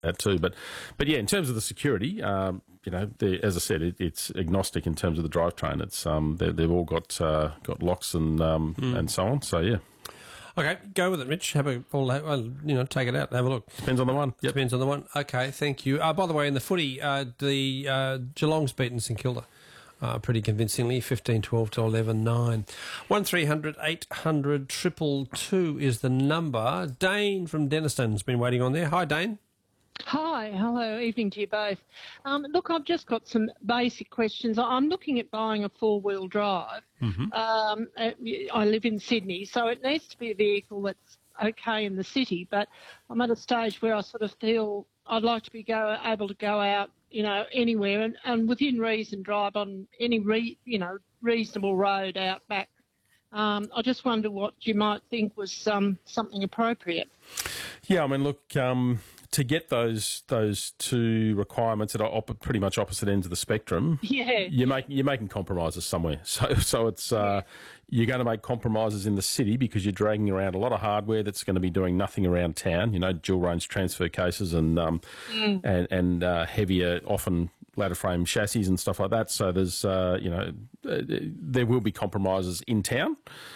that too. But yeah, in terms of the security, as I said, it's agnostic in terms of the drivetrain. It's they've all got locks and so on. So yeah. Okay, go with it, Rich. Take it out, have a look. Depends on the one. Yep. Depends on the one. Okay, thank you. By the way, in the footy, Geelong's beaten St Kilda pretty convincingly, 15-12 to 11-9. 1300 800 222 is the number. Dane from Denniston's been waiting on there. Hi, Dane. Hi, hello, evening to you both. Look, I've just got some basic questions. I'm looking at buying a four-wheel drive. Mm-hmm. I live in Sydney, so it needs to be a vehicle that's okay in the city, but I'm at a stage where I sort of feel I'd like to be able to go out, anywhere and within reason drive on any reasonable road out back. I just wonder what you might think was something appropriate. Yeah, I mean, look, to get those two requirements that are pretty much opposite ends of the spectrum, you're making compromises somewhere. So it's you're going to make compromises in the city because you're dragging around a lot of hardware that's going to be doing nothing around town. Dual range transfer cases and heavier, often ladder frame chassis and stuff like that. So there's there will be compromises in town.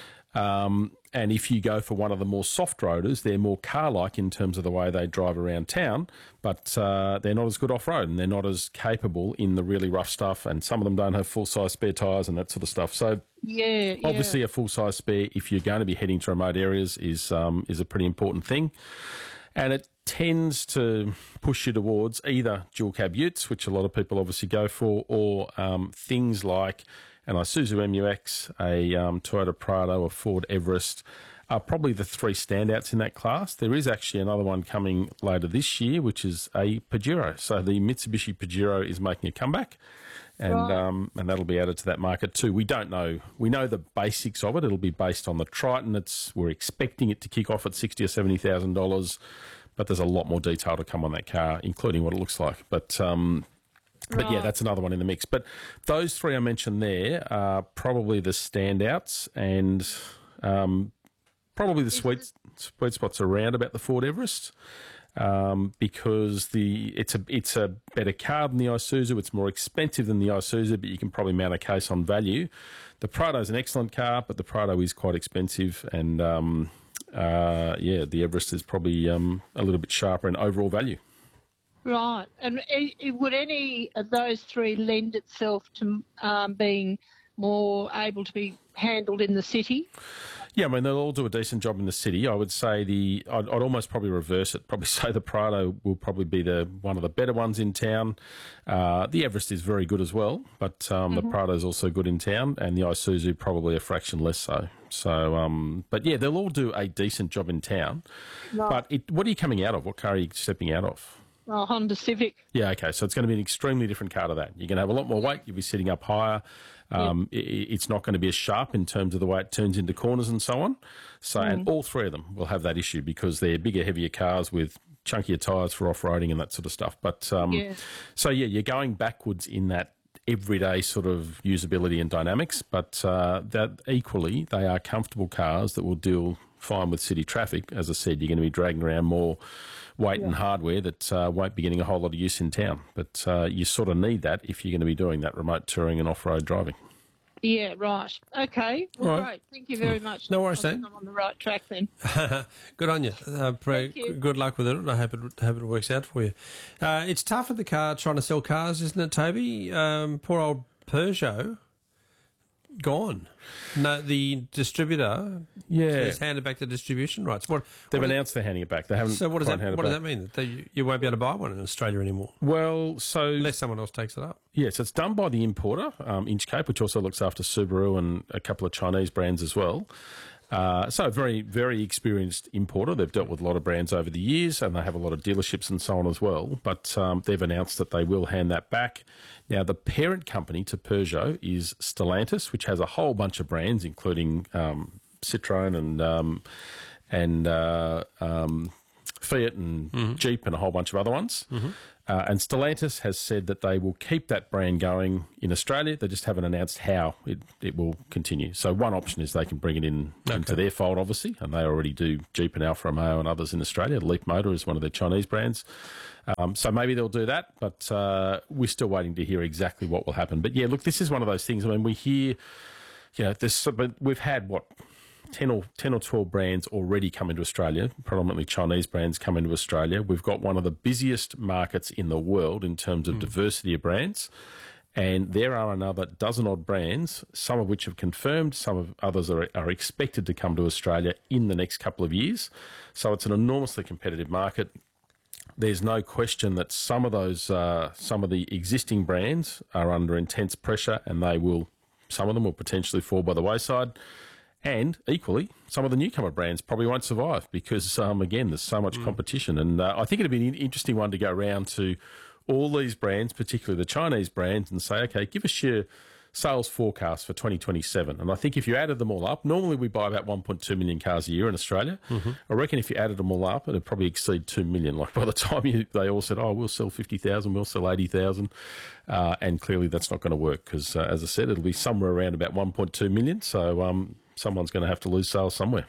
And if you go for one of the more soft roaders, they're more car-like in terms of the way they drive around town, but they're not as good off-road and they're not as capable in the really rough stuff, and some of them don't have full-size spare tyres and that sort of stuff. So obviously a full-size spare, if you're going to be heading to remote areas, is a pretty important thing. And it tends to push you towards either dual cab utes, which a lot of people obviously go for, or things like an Isuzu MU-X, a Toyota Prado, a Ford Everest are probably the three standouts in that class. There is actually another one coming later this year, which is a Pajero. So the Mitsubishi Pajero is making a comeback, and that'll be added to that market too. We don't know. We know the basics of it. It'll be based on the Triton. We're expecting it to kick off at $60,000 or $70,000, but there's a lot more detail to come on that car, including what it looks like. But yeah, that's another one in the mix. But those three I mentioned there are probably the standouts, and probably the sweet spots around about the Ford Everest, because it's a better car than the Isuzu. It's more expensive than the Isuzu, but you can probably mount a case on value. The Prado is an excellent car, but the Prado is quite expensive, and the Everest is probably a little bit sharper in overall value. Right. And would any of those three lend itself to being more able to be handled in the city? Yeah, I mean, they'll all do a decent job in the city. I would say I'd almost probably reverse it, probably say the Prado will probably be one of the better ones in town. The Everest is very good as well, but the Prado is also good in town, and the Isuzu probably a fraction less so. So, but yeah, they'll all do a decent job in town. Right. But what are you coming out of? What car are you stepping out of? Honda Civic. Yeah, okay. So it's going to be an extremely different car to that. You're going to have a lot more weight. You'll be sitting up higher. It's not going to be as sharp in terms of the way it turns into corners and so on. So, and all three of them will have that issue because they're bigger, heavier cars with chunkier tyres for off-roading and that sort of stuff. But so yeah, you're going backwards in that everyday sort of usability and dynamics, but that equally they are comfortable cars that will deal fine with city traffic. As I said, you're going to be dragging around more weight and hardware that won't be getting a whole lot of use in town. But you sort of need that if you're going to be doing that remote touring and off-road driving. Yeah, right. Okay. Well, great. Thank you very much. No worries, Dan. I'm on the right track then. Good on you. Thank you. Good luck with it. I hope it works out for you. It's tough at the car trying to sell cars, isn't it, Toby? Poor old Peugeot. Gone. No, the distributor has handed back the distribution rights. They've announced they're handing it back. They haven't. So what does that mean? That you won't be able to buy one in Australia anymore? Well, unless someone else takes it up. Yes, it's done by the importer, Inchcape, which also looks after Subaru and a couple of Chinese brands as well. So a very, very experienced importer. They've dealt with a lot of brands over the years and they have a lot of dealerships and so on as well. But they've announced that they will hand that back. Now, the parent company to Peugeot is Stellantis, which has a whole bunch of brands, including Citroën and Fiat and Jeep and a whole bunch of other ones. And Stellantis has said that they will keep that brand going in Australia. They just haven't announced how it will continue. So one option is they can bring it into their fold, obviously, and they already do Jeep and Alfa Romeo and others in Australia. Leap Motor is one of their Chinese brands. So maybe they'll do that, but we're still waiting to hear exactly what will happen. But yeah, look, this is one of those things. I mean, we hear, we've had 10 or 12 brands already come into Australia, predominantly Chinese brands come into Australia. We've got one of the busiest markets in the world in terms of diversity of brands. And there are another dozen-odd brands, some of which have confirmed, some of others are expected to come to Australia in the next couple of years. So it's an enormously competitive market. There's no question that some of the existing brands are under intense pressure, and some of them will potentially fall by the wayside. And equally, some of the newcomer brands probably won't survive because, again, there's so much competition. And I think it'd be an interesting one to go around to all these brands, particularly the Chinese brands, and say, okay, give us your sales forecast for 2027. And I think if you added them all up, normally we buy about 1.2 million cars a year in Australia. I reckon if you added them all up, it'd probably exceed 2 million. Like by the time they all said, we'll sell 50,000, we'll sell 80,000. And clearly that's not going to work because, as I said, it'll be somewhere around about 1.2 million. So, someone's going to have to lose sales somewhere.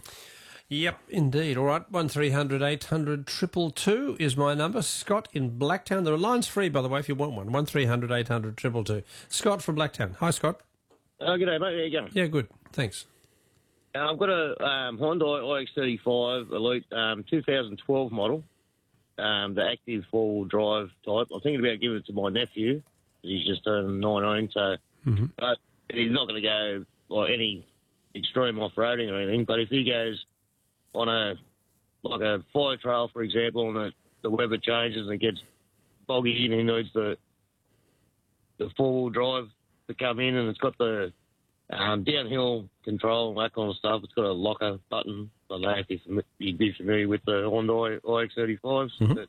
Yep, indeed. All right, 1300 800 222 is my number. Scott in Blacktown. There are lines free, by the way, if you want one. 1300 800 222. Scott from Blacktown. Hi, Scott. G'day, mate. How you going? Yeah, good. Thanks. I've got a Hyundai iX35 Elite 2012 model, the active four-wheel drive type. I'm thinking about giving it to my nephew. He's just turned 19, so but he's not going to go like any extreme off-roading or anything, but if he goes on a fire trail, for example, and the weather changes and it gets boggy and he needs the four-wheel drive to come in, and it's got the downhill control and that kind of stuff. It's got a locker button. I don't know if you'd be familiar with the Hyundai iX35s, but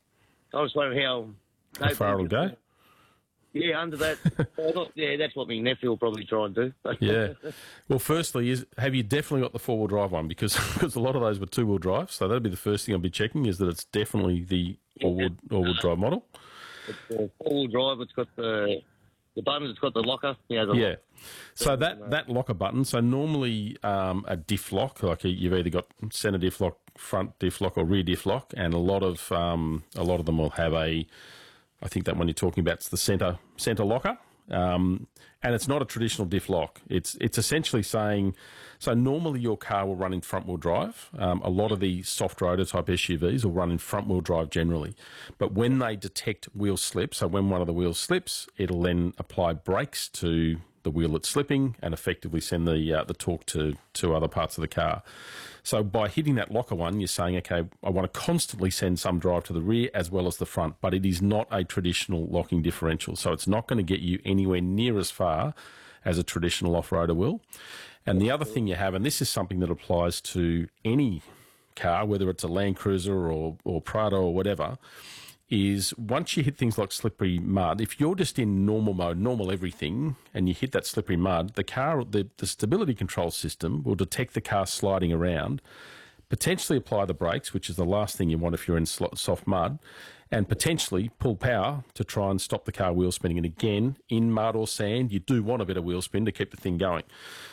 I was wondering how far it'll go. Yeah, under that. Yeah, that's what my nephew will probably try and do. Yeah. Well, firstly, have you definitely got the four-wheel drive one? Because a lot of those were two-wheel drive, so that'd be the first thing I'll be checking, is that it's definitely the all-wheel drive model. It's all-wheel drive. It's got the buttons. It's got the locker. Yeah. So that locker button. So normally a diff lock, like you've either got centre diff lock, front diff lock, or rear diff lock, and a lot of them will have I think that one you're talking about is the centre locker, and it's not a traditional diff lock. It's essentially saying, so normally your car will run in front-wheel drive. A lot of the soft-roader type SUVs will run in front-wheel drive generally. But when they detect wheel slip, so when one of the wheels slips, it'll then apply brakes to the wheel that's slipping and effectively send the torque to other parts of the car. So by hitting that locker one, you're saying, okay, I want to constantly send some drive to the rear as well as the front, but it is not a traditional locking differential. So it's not going to get you anywhere near as far as a traditional off-roader will. And the other thing you have, and this is something that applies to any car, whether it's a Land Cruiser or Prado or whatever, is once you hit things like slippery mud, if you're just in normal mode, normal everything, and you hit that slippery mud, the stability control system will detect the car sliding around, potentially apply the brakes, which is the last thing you want if you're in soft mud, and potentially pull power to try and stop the car wheel spinning. And again, in mud or sand, you do want a bit of wheel spin to keep the thing going.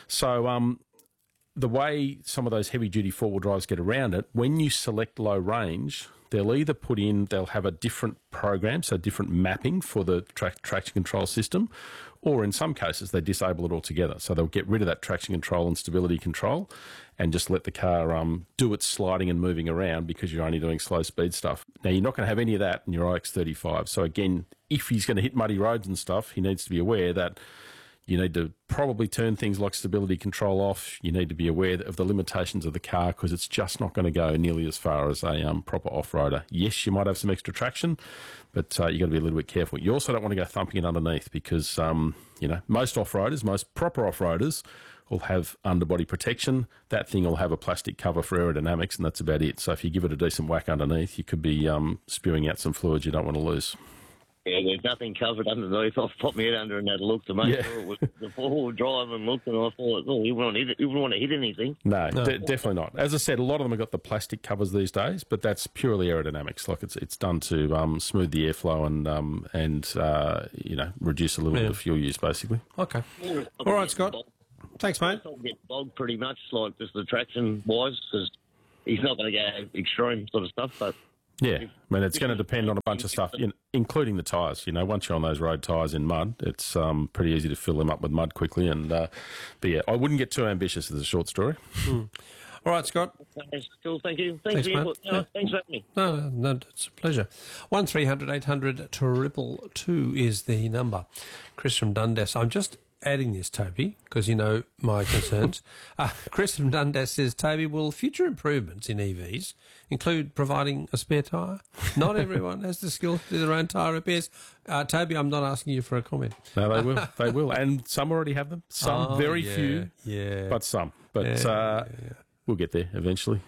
So the way some of those heavy-duty four-wheel drives get around it, when you select low range, they'll have a different program, so different mapping for the traction control system, or in some cases they disable it altogether. So they'll get rid of that traction control and stability control and just let the car do its sliding and moving around because you're only doing slow speed stuff. Now, you're not going to have any of that in your iX35. So again, if he's going to hit muddy roads and stuff, he needs to be aware that you need to probably turn things like stability control off. You need to be aware of the limitations of the car because it's just not going to go nearly as far as a proper off-roader. Yes, you might have some extra traction, but you've got to be a little bit careful. You also don't want to go thumping it underneath because, most off-roaders, most proper off-roaders will have underbody protection. That thing will have a plastic cover for aerodynamics, and that's about it. So if you give it a decent whack underneath, you could be spewing out some fluids you don't want to lose. Yeah, there's nothing covered underneath. I've popped my head under and had a look to make sure it was the four-wheel drive and looked, and I thought, oh, you wouldn't want to hit anything. No, definitely not. As I said, a lot of them have got the plastic covers these days, but that's purely aerodynamics. Like it's done to smooth the airflow and reduce a little bit of fuel use, basically. Okay. All right, Scott. Thanks, mate. I'll get bogged pretty much, like just the traction-wise, because he's not going to go extreme sort of stuff, but... Yeah, I mean, it's going to depend on a bunch of stuff, including the tyres. Once you're on those road tyres in mud, it's pretty easy to fill them up with mud quickly. And but yeah, I wouldn't get too ambitious as a short story. All right, Scott. Cool, thank you. Thanks for your input. Thanks for having me. No, it's a pleasure. 1300 800 222 is the number. Chris from Dundas. I'm just adding this, Toby, because you know my concerns. Chris from Dundas says, Toby, will future improvements in EVs include providing a spare tyre? Not everyone has the skill to do their own tyre repairs. Toby, I'm not asking you for a comment. No, they will. They will. And some already have them. Some, very few, but some. But we'll get there eventually.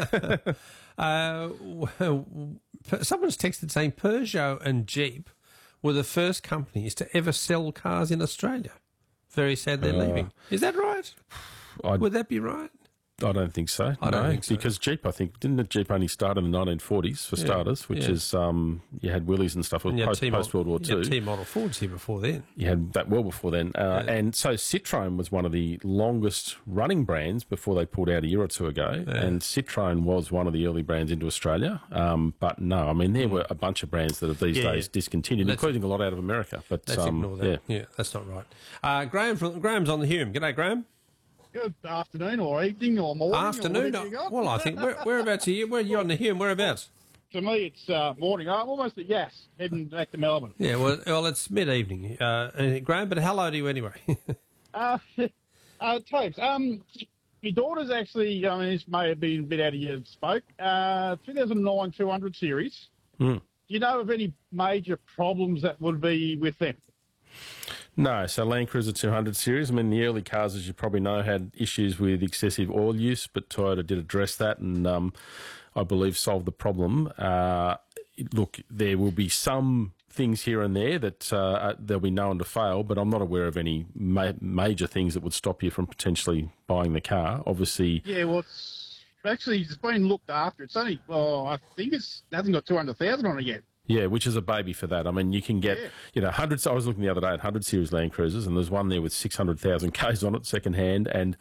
Someone's texted saying Peugeot and Jeep were the first companies to ever sell cars in Australia. Very sad they're leaving. Is that right? Would that be right? I don't think so. I don't think so. Because Jeep, I think, didn't Jeep only start in the 1940s for starters, which is, you had Willys and stuff post-World War II. You had T-Model Fords here before then. You had that well before then. And so Citroën was one of the longest running brands before they pulled out a year or two ago. Yeah. And Citroën was one of the early brands into Australia. But no, I mean, there were a bunch of brands that have these days discontinued, including a lot out of America. But let's ignore that. Yeah, that's not right. Graham's on the Hume. G'day, Graham. Good afternoon or evening or morning. Afternoon. Well, I think whereabouts are you? Where are you on the Hume? Whereabouts? To me, it's morning. I'm almost at Yass, heading back to Melbourne. Yeah, well, it's mid-evening, Graham. But hello to you anyway. Topes. My daughter's actually. I mean, this may have been a bit out of your spoke. 2009 200 series. Do you know of any major problems that would be with them? No, so Land Cruiser 200 series, I mean, the early cars, as you probably know, had issues with excessive oil use, but Toyota did address that and I believe solved the problem. Look, there will be some things here and there that they'll be known to fail, but I'm not aware of any major things that would stop you from potentially buying the car. Obviously... Yeah, well, it's been looked after. It's only, I think it hasn't got 200,000 on it yet. Yeah, which is a baby for that. I mean, you can get, hundreds. I was looking the other day at 100 series Land Cruisers, and there's one there with 600,000 Ks on it, second hand, and,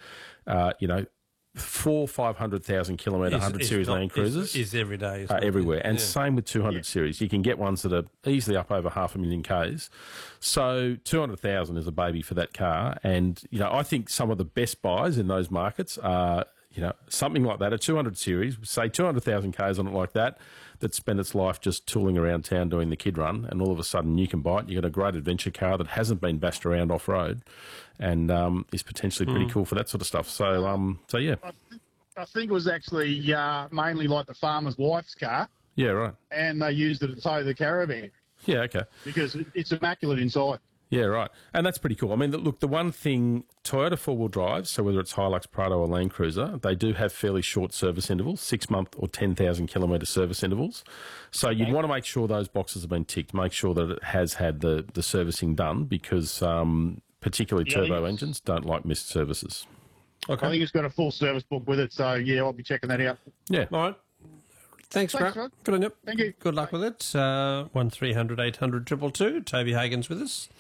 500,000 kilometre 100 series Land Cruisers. Is every day. Everywhere. And same with 200 series. You can get ones that are easily up over 500,000 Ks. So 200,000 is a baby for that car. And, I think some of the best buys in those markets are, something like that, a 200 series, say 200,000 Ks on it like that spent its life just tooling around town doing the kid run, and all of a sudden you can buy it. You've got a great adventure car that hasn't been bashed around off-road and is potentially pretty cool for that sort of stuff. So yeah. I think it was actually mainly like the farmer's wife's car. Yeah, right. And they used it to tow the caravan. Yeah, okay. Because it's immaculate inside. Yeah, right. And that's pretty cool. I mean, look, the one thing, Toyota four-wheel drive, so whether it's Hilux, Prado or Land Cruiser, they do have fairly short service intervals, 6-month or 10,000 kilometre service intervals. So you'd want to make sure those boxes have been ticked, make sure that it has had the servicing done because particularly turbo engines don't like missed services. Okay. I think it's got a full service book with it, so yeah, I'll be checking that out. Yeah. All right. Thanks, Grant. Good on you. Thank you. Good luck with it. 1300 800 222. Toby Hagen's with us.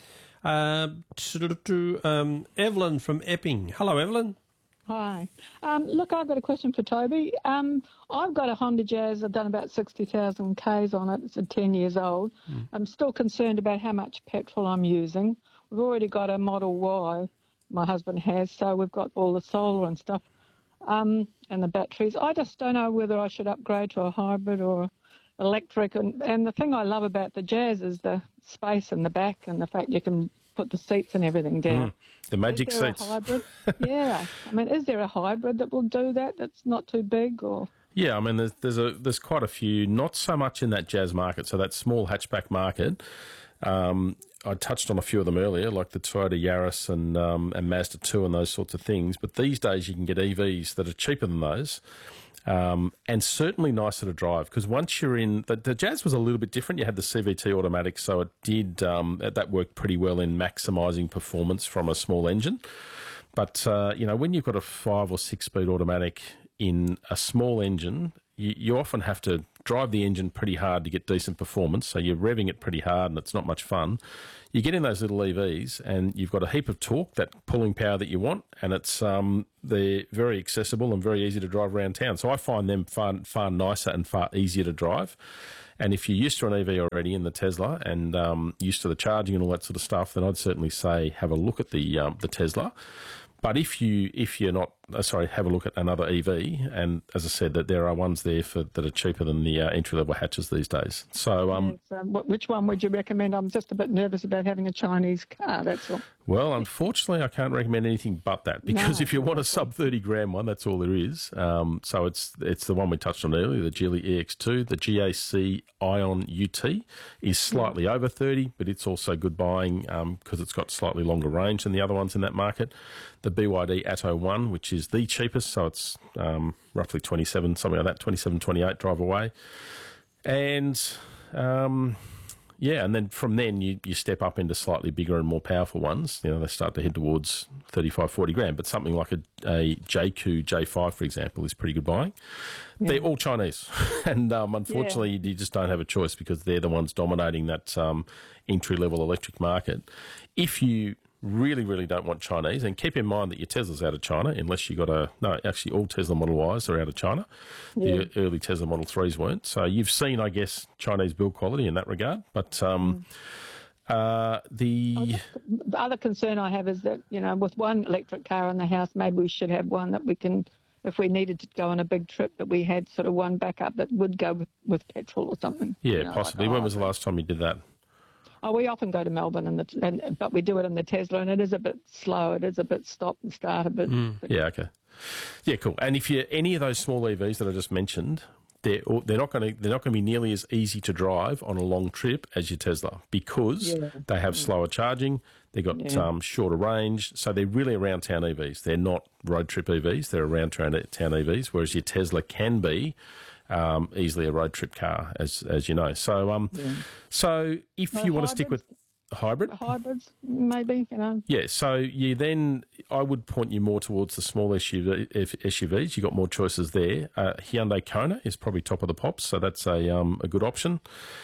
Evelyn from Epping. Hello, Evelyn. Hi. Look, I've got a question for Toby. I've got a Honda Jazz. I've done about 60,000 Ks on it. It's 10 years old. I'm still concerned about how much petrol I'm using. We've already got a Model Y, my husband has, so we've got all the solar and stuff and the batteries. I just don't know whether I should upgrade to a hybrid or electric. And the thing I love about the Jazz is the space in the back and the fact you can put the seats and everything down. The magic seats. A hybrid? Yeah. I mean, is there a hybrid that will do that that's not too big or... Yeah, I mean, there's quite a few, not so much in that Jazz market, so that small hatchback market. I touched on a few of them earlier, like the Toyota Yaris and Mazda 2 and those sorts of things. But these days you can get EVs that are cheaper than those And certainly nicer to drive because once you're in, the Jazz was a little bit different. You had the CVT automatic, so it did, that worked pretty well in maximising performance from a small engine. But, when you've got a 5 or 6 speed automatic in a small engine, you often have to drive the engine pretty hard to get decent performance. So you're revving it pretty hard and it's not much fun. You get in those little EVs and you've got a heap of torque, that pulling power that you want, and it's they're very accessible and very easy to drive around town. So I find them far nicer and far easier to drive. And if you're used to an EV already in the Tesla and used to the charging and all that sort of stuff, then I'd certainly say have a look at the Tesla. But if you're not, have a look at another EV. And as I said, that there are ones there that are cheaper than the entry-level hatches these days. So, which one would you recommend? I'm just a bit nervous about having a Chinese car, that's all. Well, unfortunately, I can't recommend anything but that because if you want a sub 30 grand one, that's all there is. So it's the one we touched on earlier, the Geely EX2. The GAC Ion UT is slightly over 30, but it's also good buying because it's got slightly longer range than the other ones in that market. The BYD Atto 1, which is the cheapest, so it's roughly 27, something like that, 27, 28 drive away. And and then from then you step up into slightly bigger and more powerful ones. They start to head towards 35, 40 grand. But something like a JQ J5, for example, is pretty good buying. Yeah. They're all Chinese. And unfortunately, you just don't have a choice because they're the ones dominating that entry-level electric market. If you really, really don't want Chinese, and keep in mind that your Tesla's out of China, unless you got all Tesla Model Ys are out of China. Yeah. The early Tesla Model 3s weren't. So you've seen, I guess, Chinese build quality in that regard. But the other concern I have is that, with one electric car in the house, maybe we should have one that we can, if we needed to go on a big trip, that we had sort of one backup that would go with petrol or something. Yeah, possibly. When was the last time you did that? Oh, we often go to Melbourne, but we do it in the Tesla, and it is a bit slow. It is a bit stop and start a bit. Yeah, okay. Yeah, cool. And if you're any of those small EVs that I just mentioned, they're not going to be nearly as easy to drive on a long trip as your Tesla because they have slower charging. They've got shorter range, so they're really around town EVs. They're not road trip EVs. They're around town EVs, whereas your Tesla can be easily a road trip car, as you know. So, so if you want to stick with hybrids, maybe, Yeah. So I would point you more towards the small SUVs. You got more choices there. Hyundai Kona is probably top of the pops, so that's a good option.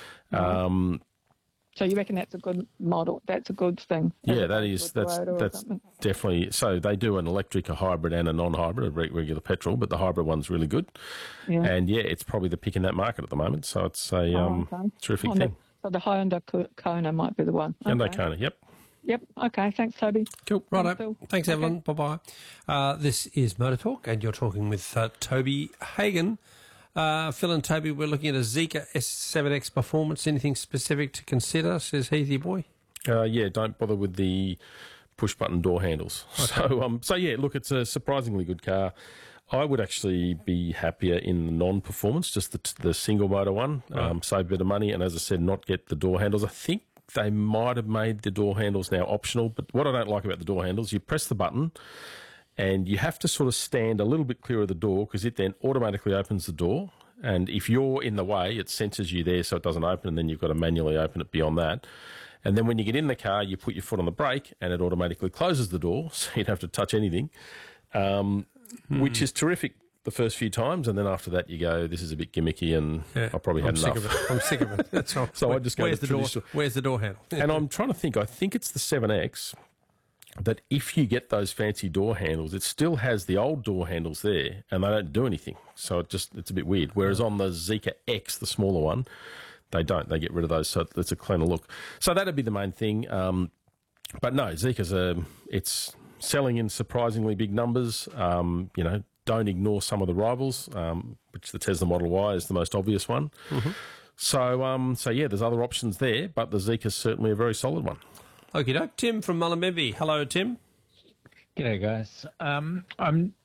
So you reckon that's a good model? That's a good thing? Yeah, that's definitely. So they do an electric, a hybrid and a non-hybrid, a regular petrol, but the hybrid one's really good. Yeah. And it's probably the pick in that market at the moment. So it's a terrific thing. So the Hyundai Kona might be the one. Hyundai Kona, yep. Yep. Okay. Thanks, Toby. Cool. Righto. Thanks, Evelyn. Bye-bye. This is Motor Talk, and you're talking with Toby Hagan. Phil and Toby, we're looking at a Zeekr S7X Performance. Anything specific to consider, says Heathy Boy? Don't bother with the push-button door handles. Okay. So look, it's a surprisingly good car. I would actually be happier in the non-performance, just the single-motor one, save a bit of money, and as I said, not get the door handles. I think they might have made the door handles now optional, but what I don't like about the door handles, you press the button, and you have to sort of stand a little bit clear of the door because it then automatically opens the door. And if you're in the way, it senses you there so it doesn't open, and then you've got to manually open it beyond that. And then when you get in the car, you put your foot on the brake and it automatically closes the door so you don't have to touch anything, which is terrific the first few times. And then after that, you go, this is a bit gimmicky and I probably had enough. I'm sick of it. That's all. So I just go where's the door handle? And I'm trying to think. I think it's the 7X. That if you get those fancy door handles, it still has the old door handles there and they don't do anything. So it's a bit weird. Whereas on the Zeekr X, the smaller one, they don't. They get rid of those, so it's a cleaner look. So that'd be the main thing. But no, Zeekr's it's selling in surprisingly big numbers. Don't ignore some of the rivals, which the Tesla Model Y is the most obvious one. Mm-hmm. So there's other options there, but the Zeekr's certainly a very solid one. Okie doke. Tim from Mullumbimby. Hello, Tim. G'day, guys. I'm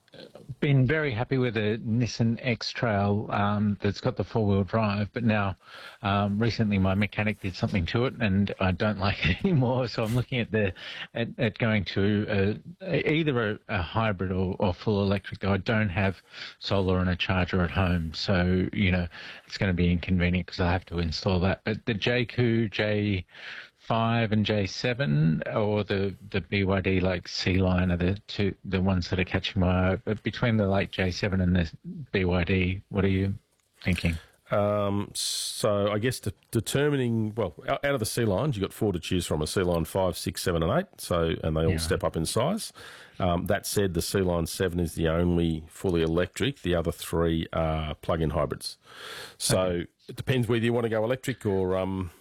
been very happy with the Nissan X-Trail that's got the four-wheel drive, but now recently my mechanic did something to it and I don't like it anymore. So I'm looking at going to either a hybrid or full electric. Though I don't have solar and a charger at home, so it's going to be inconvenient because I have to install that. But the JQ J5 and J7 or the BYD like C-Line are the ones that are catching my eye. But between the like J7 and the BYD, what are you thinking? So I guess determining, out of the C-Lines, you've got 4 to choose from: a C-Line 5, 6, 7 and 8, and they all step up in size. That said, the C-Line 7 is the only fully electric. The other 3 are plug-in hybrids. So It depends whether you want to go electric or